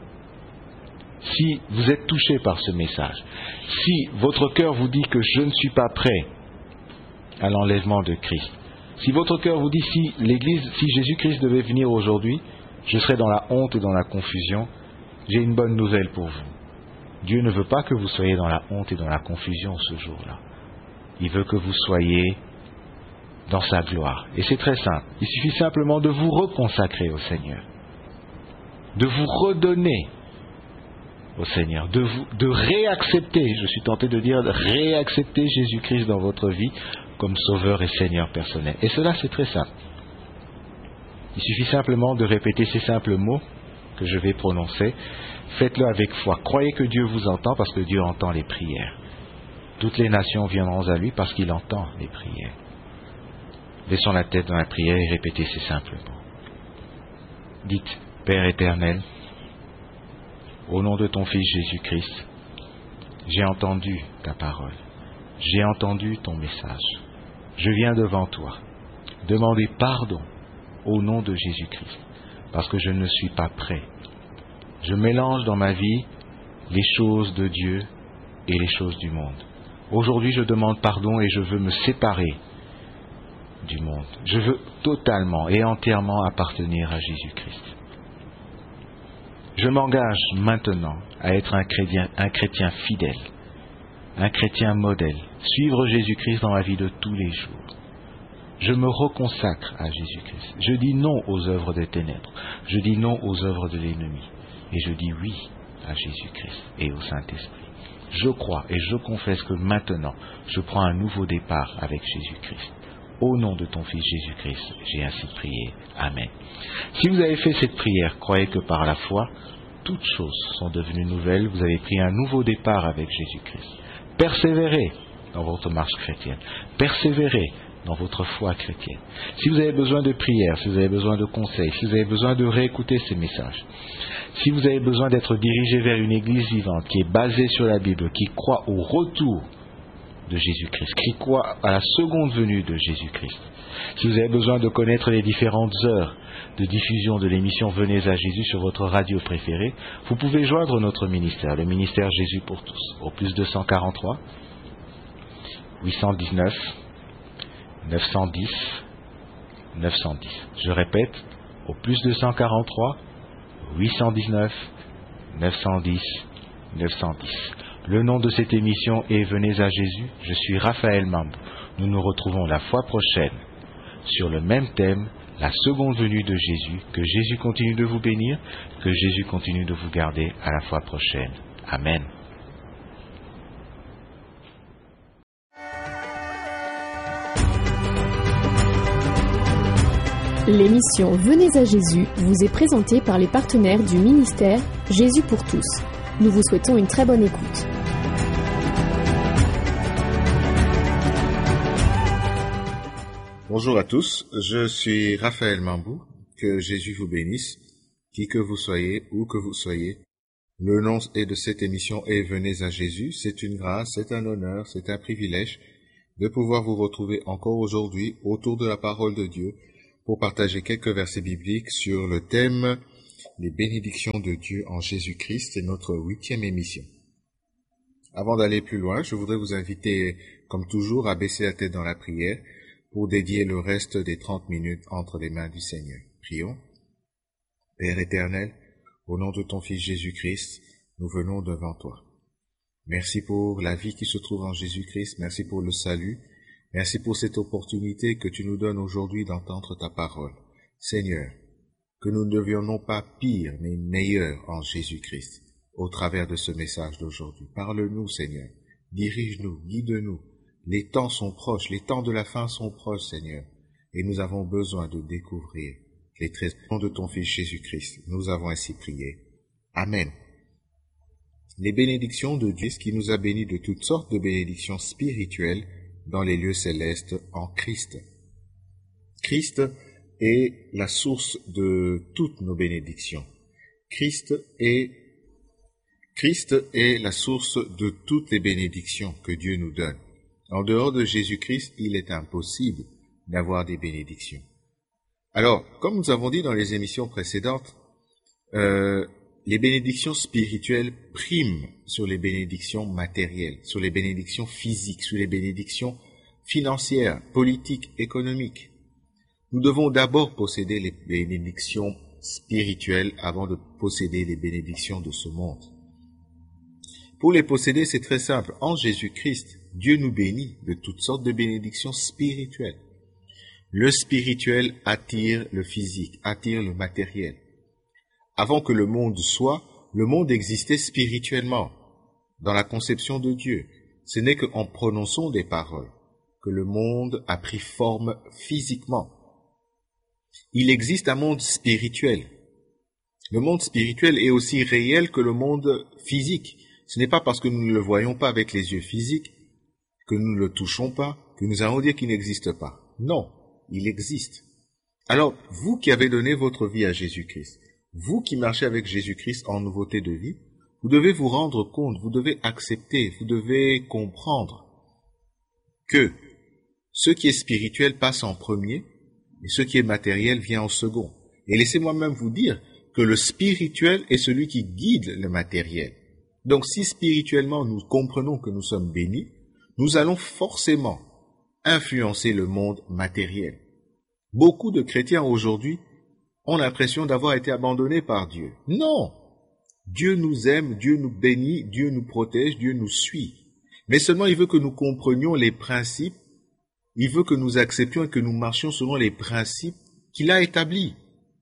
Si vous êtes touché par ce message, si votre cœur vous dit que je ne suis pas prêt à l'enlèvement de Christ, si votre cœur vous dit si l'Église, si Jésus-Christ devait venir aujourd'hui, je serais dans la honte et dans la confusion, j'ai une bonne nouvelle pour vous. Dieu ne veut pas que vous soyez dans la honte et dans la confusion ce jour-là. Il veut que vous soyez dans sa gloire. Et c'est très simple. Il suffit simplement de vous reconsacrer au Seigneur, de vous redonner au Seigneur, de, vous, de réaccepter, je suis tenté de dire, réaccepter Jésus-Christ dans votre vie comme Sauveur et Seigneur personnel. Et cela, c'est très simple. Il suffit simplement de répéter ces simples mots que je vais prononcer. Faites-le avec foi. Croyez que Dieu vous entend parce que Dieu entend les prières. Toutes les nations viendront à lui parce qu'il entend les prières. Laissons la tête dans la prière et répétez ces simples mots. Dites, Père éternel, au nom de ton Fils Jésus-Christ, j'ai entendu ta parole. J'ai entendu ton message. Je viens devant toi demander pardon au nom de Jésus-Christ parce que je ne suis pas prêt. Je mélange dans ma vie les choses de Dieu et les choses du monde. Aujourd'hui, je demande pardon et je veux me séparer du monde. Je veux totalement et entièrement appartenir à Jésus-Christ. Je m'engage maintenant à être un chrétien, un chrétien fidèle, un chrétien modèle, suivre Jésus-Christ dans ma vie de tous les jours. Je me reconsacre à Jésus-Christ. Je dis non aux œuvres des ténèbres. Je dis non aux œuvres de l'ennemi. Et je dis oui à Jésus-Christ et au Saint-Esprit. Je crois et je confesse que maintenant, je prends un nouveau départ avec Jésus-Christ. Au nom de ton Fils Jésus-Christ, j'ai ainsi prié. Amen. Si vous avez fait cette prière, croyez que par la foi, toutes choses sont devenues nouvelles. Vous avez pris un nouveau départ avec Jésus-Christ. Persévérez dans votre marche chrétienne. Persévérez dans votre foi chrétienne. Si vous avez besoin de prière, si vous avez besoin de conseils, si vous avez besoin de réécouter ces messages, si vous avez besoin d'être dirigé vers une église vivante qui est basée sur la Bible, qui croit au retour de Jésus-Christ, qui croit à la seconde venue de Jésus-Christ, si vous avez besoin de connaître les différentes heures de diffusion de l'émission Venez à Jésus sur votre radio préférée, vous pouvez joindre notre ministère, le ministère Jésus pour tous, au plus deux cent quarante-trois, huit cent dix-neuf, neuf cent dix, neuf cent dix. Je répète, au plus deux cent quarante-trois, huit cent dix-neuf, neuf cent dix, neuf cent dix. Le nom de cette émission est Venez à Jésus. Je suis Raphaël Mambo. Nous nous retrouvons la fois prochaine sur le même thème, la seconde venue de Jésus. Que Jésus continue de vous bénir, que Jésus continue de vous garder. À la fois prochaine. Amen. L'émission Venez à Jésus vous est présentée par les partenaires du ministère Jésus pour tous. Nous vous souhaitons une très bonne écoute. Bonjour à tous, je suis Raphaël Mambou, que Jésus vous bénisse, qui que vous soyez, où que vous soyez. Le nom est de cette émission est Venez à Jésus, c'est une grâce, c'est un honneur, c'est un privilège de pouvoir vous retrouver encore aujourd'hui autour de la parole de Dieu pour partager quelques versets bibliques sur le thème les bénédictions de Dieu en Jésus-Christ, c'est notre huitième émission. Avant d'aller plus loin, je voudrais vous inviter, comme toujours, à baisser la tête dans la prière pour dédier le reste des trente minutes entre les mains du Seigneur. Prions. Père éternel, au nom de ton Fils Jésus-Christ, nous venons devant toi. Merci pour la vie qui se trouve en Jésus-Christ, merci pour le salut, merci pour cette opportunité que tu nous donnes aujourd'hui d'entendre ta parole. Seigneur, que nous ne devions non pas pire, mais meilleur en Jésus-Christ, au travers de ce message d'aujourd'hui. Parle-nous, Seigneur, dirige-nous, guide-nous. Les temps sont proches, les temps de la fin sont proches, Seigneur, et nous avons besoin de découvrir les trésors de ton Fils Jésus-Christ. Nous avons ainsi prié. Amen. Les bénédictions de Dieu, qui nous a bénis de toutes sortes de bénédictions spirituelles dans les lieux célestes en Christ. Christ est la source de toutes nos bénédictions. Christ est, Christ est la source de toutes les bénédictions que Dieu nous donne. En dehors de Jésus-Christ, il est impossible d'avoir des bénédictions. Alors, comme nous avons dit dans les émissions précédentes, euh, les bénédictions spirituelles priment sur les bénédictions matérielles, sur les bénédictions physiques, sur les bénédictions financières, politiques, économiques. Nous devons d'abord posséder les bénédictions spirituelles avant de posséder les bénédictions de ce monde. Pour les posséder, c'est très simple. En Jésus-Christ, Dieu nous bénit de toutes sortes de bénédictions spirituelles. Le spirituel attire le physique, attire le matériel. Avant que le monde soit, le monde existait spirituellement, dans la conception de Dieu. Ce n'est qu'en prononçant des paroles que le monde a pris forme physiquement. Il existe un monde spirituel. Le monde spirituel est aussi réel que le monde physique. Ce n'est pas parce que nous ne le voyons pas avec les yeux physiques, que nous ne le touchons pas, que nous allons dire qu'il n'existe pas. Non, il existe. Alors, vous qui avez donné votre vie à Jésus-Christ, vous qui marchez avec Jésus-Christ en nouveauté de vie, vous devez vous rendre compte, vous devez accepter, vous devez comprendre que ce qui est spirituel passe en premier et ce qui est matériel vient en second. Et laissez-moi même vous dire que le spirituel est celui qui guide le matériel. Donc si spirituellement nous comprenons que nous sommes bénis, nous allons forcément influencer le monde matériel. Beaucoup de chrétiens aujourd'hui ont l'impression d'avoir été abandonnés par Dieu. Non! Dieu nous aime, Dieu nous bénit, Dieu nous protège, Dieu nous suit. Mais seulement il veut que nous comprenions les principes, il veut que nous acceptions et que nous marchions selon les principes qu'il a établis.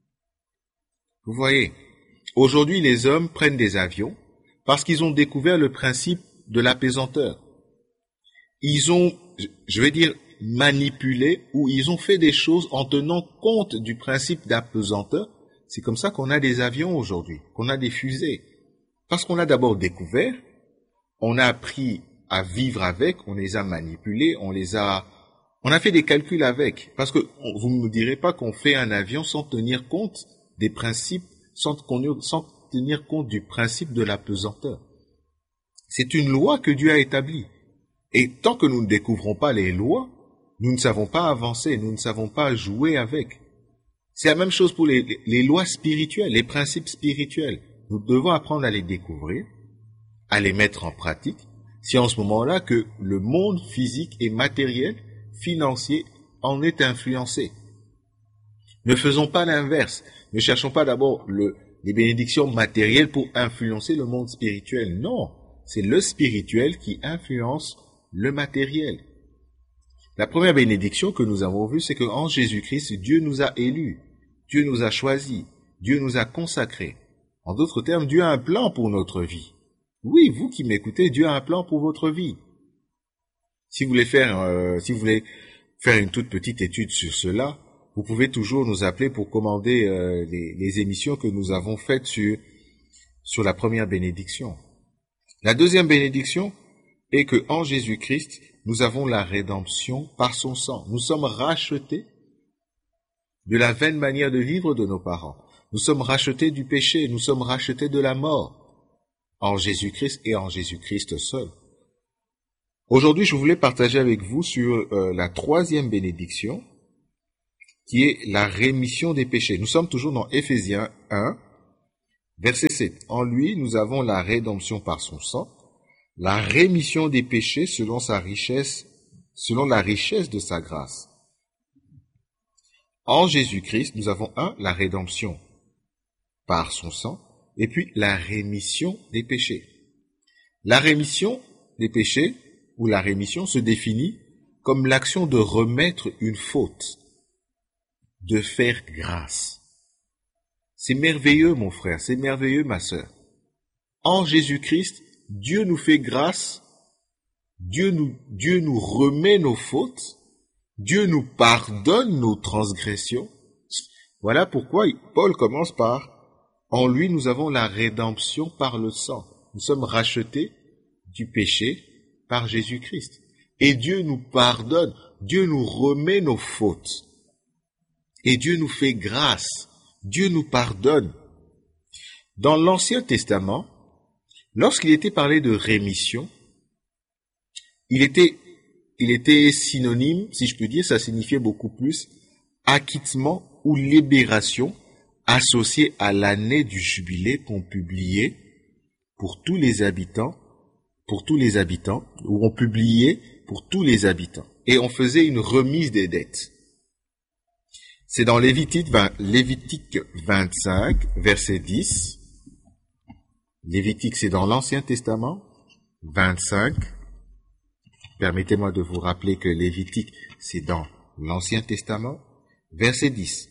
Vous voyez, aujourd'hui les hommes prennent des avions parce qu'ils ont découvert le principe de l'apaisanteur. Ils ont, je vais dire, manipulé ou ils ont fait des choses en tenant compte du principe d'apaisanteur. C'est comme ça qu'on a des avions aujourd'hui, qu'on a des fusées. Parce qu'on l'a d'abord découvert, on a appris à vivre avec, on les a manipulés, on les a, on a fait des calculs avec. Parce que vous ne me direz pas qu'on fait un avion sans tenir compte des principes, sans, sans tenir compte du principe de l'apesanteur. C'est une loi que Dieu a établie. Et tant que nous ne découvrons pas les lois, nous ne savons pas avancer, nous ne savons pas jouer avec. C'est la même chose pour les, les lois spirituelles, les principes spirituels. Nous devons apprendre à les découvrir, à les mettre en pratique. C'est en ce moment-là que le monde physique et matériel, financier, en est influencé. Ne faisons pas l'inverse. Ne cherchons pas d'abord le les bénédictions matérielles pour influencer le monde spirituel. Non, c'est le spirituel qui influence le matériel. La première bénédiction que nous avons vue, c'est qu'en Jésus-Christ, Dieu nous a élus, Dieu nous a choisis, Dieu nous a consacrés. En d'autres termes, Dieu a un plan pour notre vie. Oui, vous qui m'écoutez, Dieu a un plan pour votre vie. Si vous voulez faire, euh, si vous voulez faire une toute petite étude sur cela, vous pouvez toujours nous appeler pour commander euh, les, les émissions que nous avons faites sur, sur la première bénédiction. La deuxième bénédiction est que en Jésus-Christ, nous avons la rédemption par son sang. Nous sommes rachetés de la vaine manière de vivre de nos parents. Nous sommes rachetés du péché, nous sommes rachetés de la mort en Jésus-Christ et en Jésus-Christ seul. Aujourd'hui, je voulais partager avec vous sur euh, la troisième bénédiction, qui est la rémission des péchés. Nous sommes toujours dans Éphésiens un, verset sept. En lui, nous avons la rédemption par son sang, la rémission des péchés selon sa richesse, selon la richesse de sa grâce. En Jésus-Christ, nous avons un, la rédemption par son sang, et puis la rémission des péchés. La rémission des péchés, ou la rémission, se définit comme l'action de remettre une faute, de faire grâce. C'est merveilleux, mon frère, c'est merveilleux, ma sœur. En Jésus-Christ, Dieu nous fait grâce, Dieu nous, Dieu nous remet nos fautes, Dieu nous pardonne nos transgressions. Voilà pourquoi Paul commence par « En lui, nous avons la rédemption par le sang. Nous sommes rachetés du péché par Jésus-Christ. Et Dieu nous pardonne, Dieu nous remet nos fautes. Et Dieu nous fait grâce, Dieu nous pardonne. » Dans l'Ancien Testament, lorsqu'il était parlé de rémission, il était, il était synonyme, si je peux dire, ça signifiait beaucoup plus, acquittement ou libération associée à l'année du jubilé qu'on publiait pour tous les habitants, pour tous les habitants, ou on publiait pour tous les habitants. Et on faisait une remise des dettes. C'est dans Lévitique, Lévitique vingt-cinq, verset dix. Lévitique, c'est dans l'Ancien Testament, vingt-cinq. Permettez-moi de vous rappeler que Lévitique, c'est dans l'Ancien Testament, verset dix.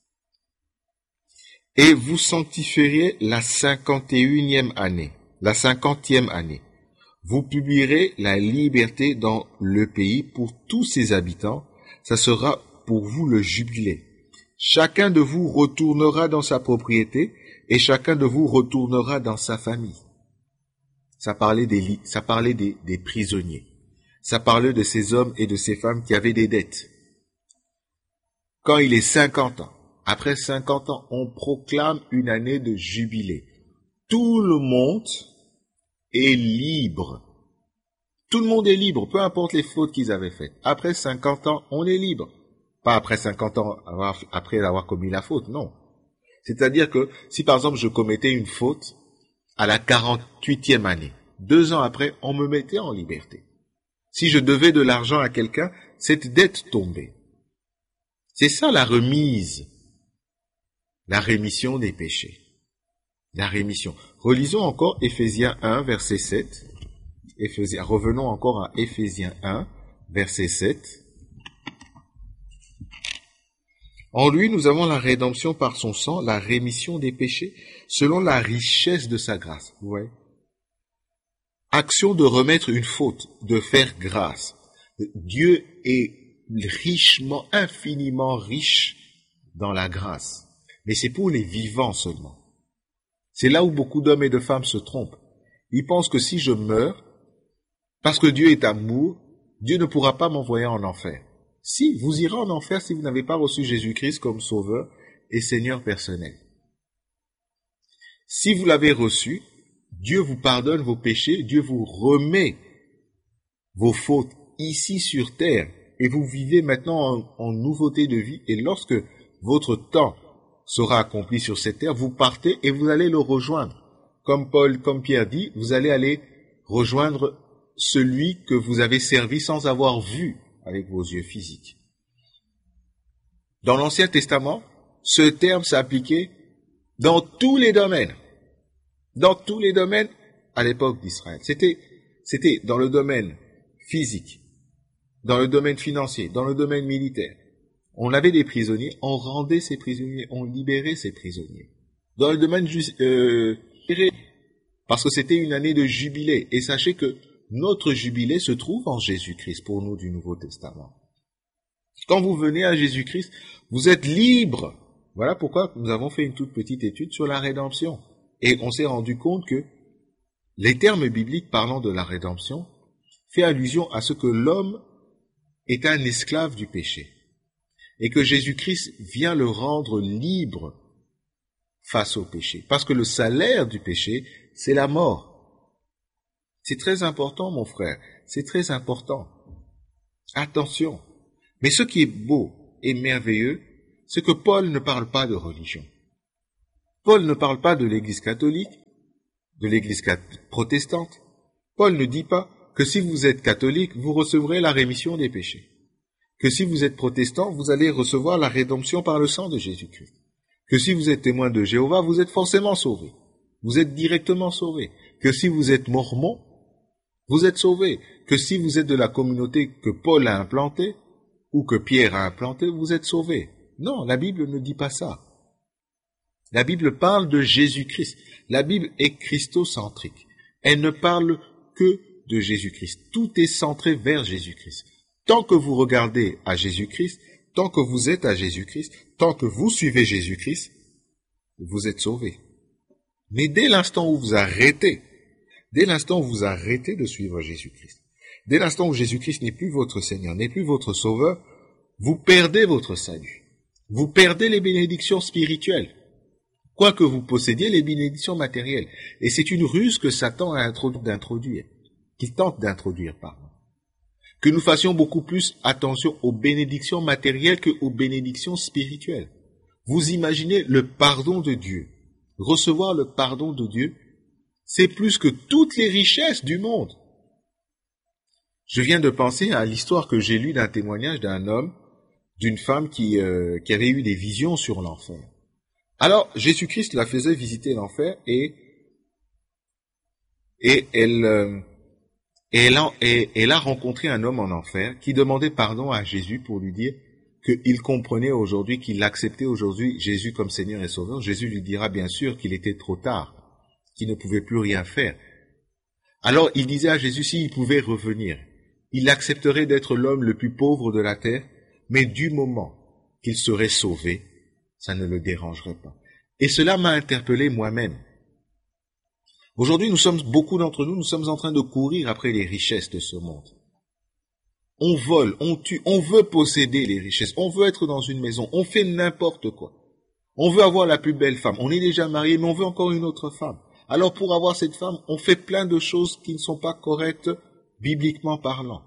Et vous sanctifierez la cinquante et unième année, la cinquantième année. Vous publierez la liberté dans le pays pour tous ses habitants. Ça sera pour vous le jubilé. Chacun de vous retournera dans sa propriété et chacun de vous retournera dans sa famille. Ça parlait des, ça parlait des, des prisonniers. Ça parlait de ces hommes et de ces femmes qui avaient des dettes. Quand il est cinquante ans, après cinquante ans, on proclame une année de jubilé. Tout le monde est libre. Tout le monde est libre, peu importe les fautes qu'ils avaient faites. Après cinquante ans, on est libre. Pas après cinquante ans, avoir, après avoir commis la faute, non. C'est-à-dire que si par exemple je commettais une faute à la quarante-huitième année, deux ans après, on me mettait en liberté. Si je devais de l'argent à quelqu'un, cette dette tombait. C'est ça la remise, la rémission des péchés. La rémission. Relisons encore Éphésiens un, verset sept. Éphésiens, revenons encore à Éphésiens un, verset sept. En lui, nous avons la rédemption par son sang, la rémission des péchés, selon la richesse de sa grâce. Vous voyez? Action de remettre une faute, de faire grâce. Dieu est richement, infiniment riche dans la grâce. Mais c'est pour les vivants seulement. C'est là où beaucoup d'hommes et de femmes se trompent. Ils pensent que si je meurs, parce que Dieu est amour, Dieu ne pourra pas m'envoyer en enfer. Si, vous irez en enfer si vous n'avez pas reçu Jésus-Christ comme sauveur et Seigneur personnel. Si vous l'avez reçu, Dieu vous pardonne vos péchés, Dieu vous remet vos fautes ici sur terre et vous vivez maintenant en, en nouveauté de vie. Et lorsque votre temps sera accompli sur cette terre, vous partez et vous allez le rejoindre. Comme Paul, comme Pierre dit, vous allez aller rejoindre celui que vous avez servi sans avoir vu avec vos yeux physiques. Dans l'Ancien Testament, ce terme s'appliquait dans tous les domaines. Dans tous les domaines à l'époque d'Israël. C'était, c'était dans le domaine physique, dans le domaine financier, dans le domaine militaire. On avait des prisonniers, on rendait ces prisonniers, on libérait ces prisonniers. Dans le domaine euh, parce que c'était une année de jubilé. Et sachez que notre jubilé se trouve en Jésus-Christ pour nous du Nouveau Testament. Quand vous venez à Jésus-Christ, vous êtes libre. Voilà pourquoi nous avons fait une toute petite étude sur la rédemption. Et on s'est rendu compte que les termes bibliques parlant de la rédemption fait allusion à ce que l'homme est un esclave du péché et que Jésus-Christ vient le rendre libre face au péché. Parce que le salaire du péché, c'est la mort. C'est très important, mon frère, c'est très important. Attention. Mais ce qui est beau et merveilleux, c'est que Paul ne parle pas de religion. Paul ne parle pas de l'Église catholique, de l'Église protestante. Paul ne dit pas que si vous êtes catholique, vous recevrez la rémission des péchés. Que si vous êtes protestant, vous allez recevoir la rédemption par le sang de Jésus-Christ. Que si vous êtes témoin de Jéhovah, vous êtes forcément sauvé. Vous êtes directement sauvé. Que si vous êtes mormon, vous êtes sauvé. Que si vous êtes de la communauté que Paul a implantée, ou que Pierre a implantée, vous êtes sauvé. Non, la Bible ne dit pas ça. La Bible parle de Jésus-Christ. La Bible est christocentrique. Elle ne parle que de Jésus-Christ. Tout est centré vers Jésus-Christ. Tant que vous regardez à Jésus-Christ, tant que vous êtes à Jésus-Christ, tant que vous suivez Jésus-Christ, vous êtes sauvés. Mais dès l'instant où vous arrêtez, dès l'instant où vous arrêtez de suivre Jésus-Christ, dès l'instant où Jésus-Christ n'est plus votre Seigneur, n'est plus votre Sauveur, vous perdez votre salut. Vous perdez les bénédictions spirituelles. Quoi que vous possédiez, les bénédictions matérielles. Et c'est une ruse que Satan a introduit, d'introduire, qu'il tente d'introduire, pardon. Que nous fassions beaucoup plus attention aux bénédictions matérielles qu'aux bénédictions spirituelles. Vous imaginez le pardon de Dieu. Recevoir le pardon de Dieu, c'est plus que toutes les richesses du monde. Je viens de penser à l'histoire que j'ai lue d'un témoignage d'un homme, d'une femme qui, euh, qui avait eu des visions sur l'enfer. Alors, Jésus-Christ la faisait visiter l'enfer et, et elle... Euh, Et elle, a, et elle a rencontré un homme en enfer qui demandait pardon à Jésus pour lui dire qu'il comprenait aujourd'hui, qu'il acceptait aujourd'hui Jésus comme Seigneur et Sauveur. Jésus lui dira bien sûr qu'il était trop tard, qu'il ne pouvait plus rien faire. Alors il disait à Jésus s'il pouvait revenir, il accepterait d'être l'homme le plus pauvre de la terre, mais du moment qu'il serait sauvé, ça ne le dérangerait pas. Et cela m'a interpellé moi-même. Aujourd'hui, nous sommes, beaucoup d'entre nous, nous sommes en train de courir après les richesses de ce monde. On vole, on tue, on veut posséder les richesses, on veut être dans une maison, on fait n'importe quoi. On veut avoir la plus belle femme, on est déjà marié, mais on veut encore une autre femme. Alors pour avoir cette femme, on fait plein de choses qui ne sont pas correctes, bibliquement parlant.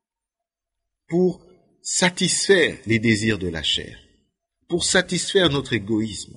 Pour satisfaire les désirs de la chair, pour satisfaire notre égoïsme.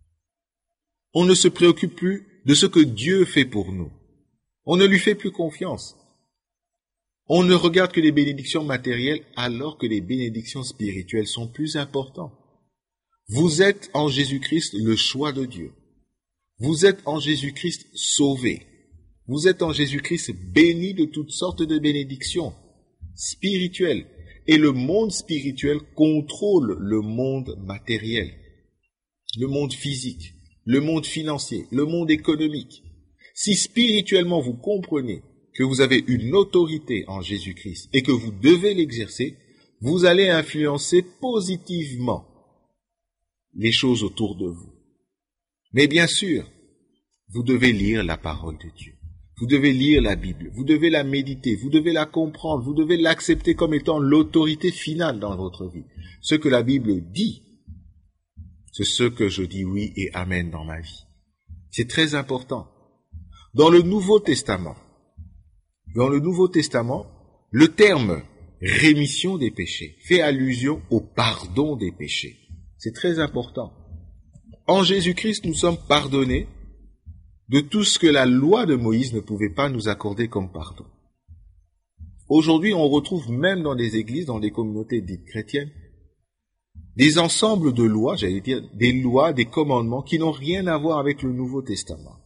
On ne se préoccupe plus de ce que Dieu fait pour nous. On ne lui fait plus confiance. On ne regarde que les bénédictions matérielles alors que les bénédictions spirituelles sont plus importantes. Vous êtes en Jésus-Christ le choix de Dieu. Vous êtes en Jésus-Christ sauvé. Vous êtes en Jésus-Christ béni de toutes sortes de bénédictions spirituelles. Et le monde spirituel contrôle le monde matériel, le monde physique, le monde financier, le monde économique. Si spirituellement vous comprenez que vous avez une autorité en Jésus-Christ et que vous devez l'exercer, vous allez influencer positivement les choses autour de vous. Mais bien sûr, vous devez lire la parole de Dieu. Vous devez lire la Bible, vous devez la méditer, vous devez la comprendre, vous devez l'accepter comme étant l'autorité finale dans votre vie. Ce que la Bible dit, c'est ce que je dis oui et amen dans ma vie. C'est très important. Dans le Nouveau Testament, dans le Nouveau Testament, le terme rémission des péchés fait allusion au pardon des péchés. C'est très important. En Jésus-Christ, nous sommes pardonnés de tout ce que la loi de Moïse ne pouvait pas nous accorder comme pardon. Aujourd'hui, on retrouve même dans des églises, dans des communautés dites chrétiennes, des ensembles de lois, j'allais dire, des lois, des commandements qui n'ont rien à voir avec le Nouveau Testament.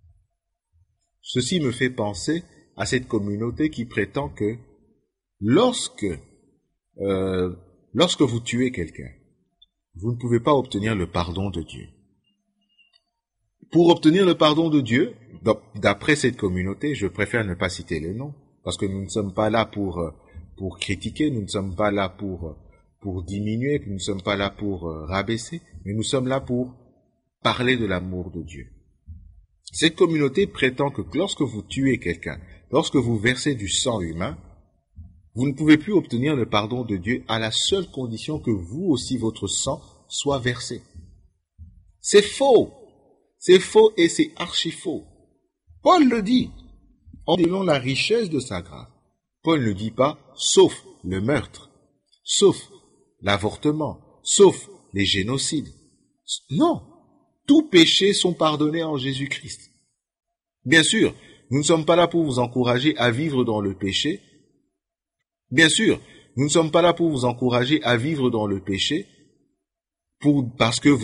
Ceci me fait penser à cette communauté qui prétend que lorsque, euh, lorsque vous tuez quelqu'un, vous ne pouvez pas obtenir le pardon de Dieu. Pour obtenir le pardon de Dieu, d'après cette communauté, je préfère ne pas citer le nom, parce que nous ne sommes pas là pour, pour critiquer, nous ne sommes pas là pour, pour diminuer, nous ne sommes pas là pour rabaisser, mais nous sommes là pour parler de l'amour de Dieu. Cette communauté prétend que lorsque vous tuez quelqu'un, lorsque vous versez du sang humain, Vous ne pouvez plus obtenir le pardon de Dieu à la seule condition que vous aussi votre sang soit versé. C'est faux. C'est faux et c'est archi faux. Paul le dit. En selon la richesse de sa grâce. Paul ne dit pas, sauf le meurtre, sauf l'avortement, sauf les génocides. Non. Tous péchés sont pardonnés en Jésus-Christ. Bien sûr, nous ne sommes pas là pour vous encourager à vivre dans le péché. Bien sûr, nous ne sommes pas là pour vous encourager à vivre dans le péché pour, parce que